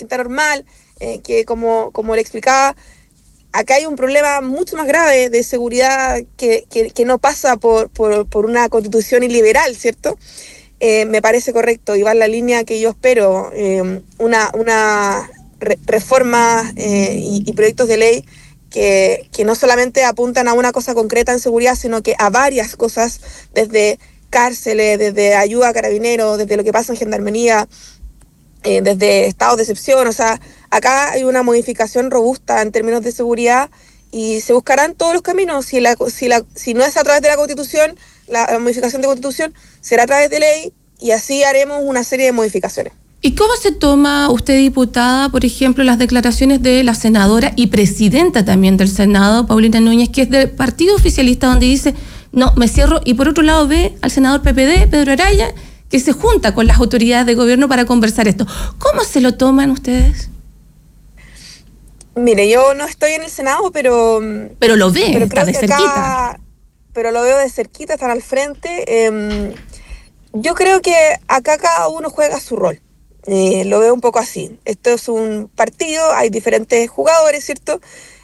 distinta normal, que como le explicaba, acá hay un problema mucho más grave de seguridad que no pasa por una constitución iliberal, ¿cierto? Me parece correcto y va en la línea que yo espero, una reforma y proyectos de ley que no solamente apuntan a una cosa concreta en seguridad, sino que a varias cosas, desde cárceles, desde ayuda a carabineros, desde lo que pasa en gendarmería, desde estados de excepción. O sea, acá hay una modificación robusta en términos de seguridad y se buscarán todos los caminos. Si no es a través de la Constitución, la modificación de Constitución será a través de ley y así haremos una serie de modificaciones. ¿Y cómo se toma usted, diputada, por ejemplo, las declaraciones de la senadora y presidenta también del Senado, Paulina Núñez, que es del partido oficialista, donde dice, no, me cierro, y por otro lado ve al senador PPD, Pedro Araya, que se junta con las autoridades de gobierno para conversar esto? ¿Cómo se lo toman ustedes? Mire, yo no estoy en el Senado, pero lo ve, está de cerquita. Pero lo veo de cerquita, están al frente. Yo creo que acá cada uno juega su rol. Lo veo un poco así. Esto es un partido, hay diferentes jugadores, ¿cierto?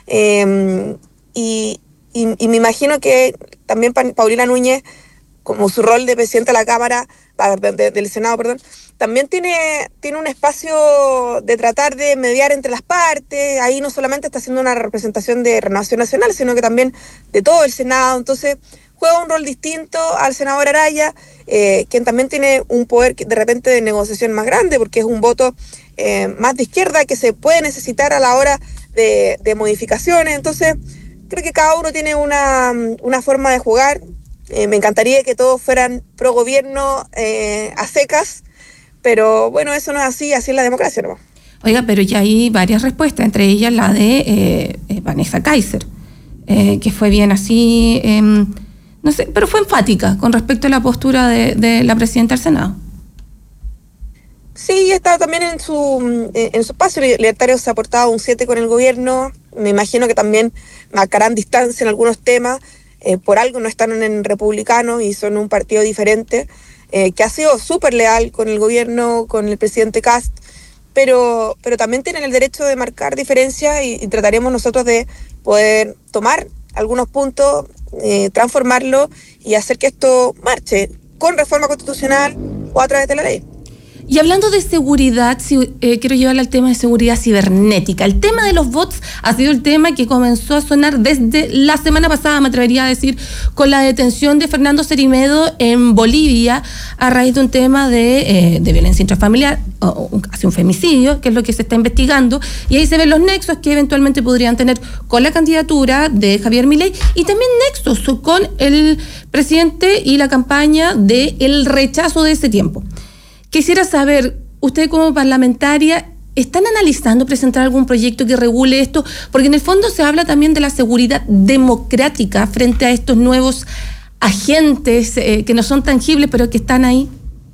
Y me imagino que también Paulina Núñez, como su rol de presidenta de la Cámara, del Senado, perdón, también tiene un espacio de tratar de mediar entre las partes. Ahí no solamente está haciendo una representación de Renovación Nacional, sino que también de todo el Senado. Entonces juega un rol distinto al senador Araya, quien también tiene un poder de repente de negociación más grande, porque es un voto más de izquierda que se puede necesitar a la hora de modificaciones. Entonces creo que cada uno tiene una forma de jugar. Me encantaría que todos fueran pro gobierno a secas, pero bueno, eso no es así es la democracia, ¿no? Oiga, pero ya hay varias respuestas, entre ellas la de Vanessa Kaiser, que fue bien así, no sé, pero fue enfática con respecto a la postura de la presidenta del Senado. Sí, está también en su espacio. Libertario se ha portado un 7 con el gobierno. Me imagino que también marcarán distancia en algunos temas. Por algo no están en republicanos y son un partido diferente, que ha sido súper leal con el gobierno, con el presidente Kast, pero también tienen el derecho de marcar diferencias y trataremos nosotros de poder tomar algunos puntos, transformarlos y hacer que esto marche con reforma constitucional o a través de la ley. Y hablando de seguridad, quiero llevarle al tema de seguridad cibernética. El tema de los bots ha sido el tema que comenzó a sonar desde la semana pasada, me atrevería a decir, con la detención de Fernando Cerimedo en Bolivia a raíz de un tema de violencia intrafamiliar, casi un femicidio, que es lo que se está investigando. Y ahí se ven los nexos que eventualmente podrían tener con la candidatura de Javier Milei y también nexos con el presidente y la campaña del rechazo de ese tiempo. Quisiera saber, usted como parlamentaria, ¿están analizando presentar algún proyecto que regule esto? Porque en el fondo se habla también de la seguridad democrática frente a estos nuevos agentes que no son tangibles, pero que están ahí.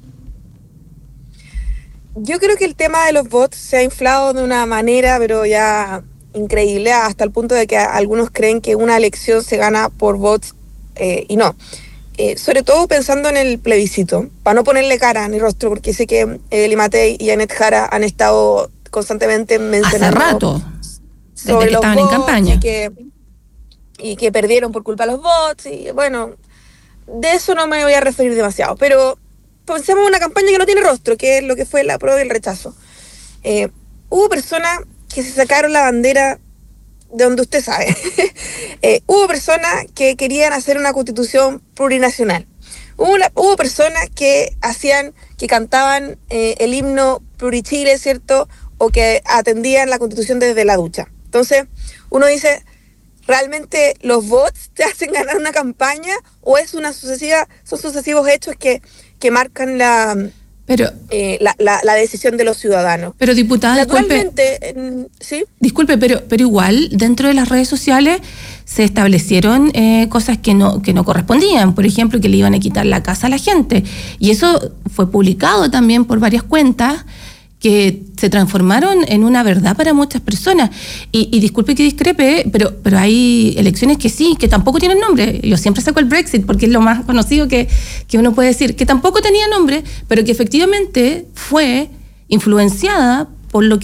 Yo creo que el tema de los bots se ha inflado de una manera, pero ya increíble, hasta el punto de que algunos creen que una elección se gana por bots y no. Sobre todo pensando en el plebiscito, para no ponerle cara ni rostro, porque sé que Eli Matei y Janet Jara han estado constantemente mencionando hace rato, sobre desde que estaban en campaña y que perdieron por culpa de los bots, y bueno, de eso no me voy a referir demasiado, pero pensemos en una campaña que no tiene rostro, que es lo que fue la prueba y el rechazo. Hubo personas que se sacaron la bandera de donde usted sabe. Hubo personas que querían hacer una constitución plurinacional. Hubo personas que cantaban el himno plurichile, ¿cierto? O que atendían la constitución desde la ducha. Entonces, uno dice, ¿realmente los bots te hacen ganar una campaña? ¿O son sucesivos hechos que marcan la decisión de los ciudadanos? Pero diputada, ¿sí? Disculpe, pero igual dentro de las redes sociales se establecieron cosas que no correspondían. Por ejemplo, que le iban a quitar la casa a la gente. Y eso fue publicado también por varias cuentas que se transformaron en una verdad para muchas personas. Y disculpe que discrepe, pero hay elecciones que sí, que tampoco tienen nombre. Yo siempre saco el Brexit porque es lo más conocido que uno puede decir, que tampoco tenía nombre, pero que efectivamente fue influenciada por lo que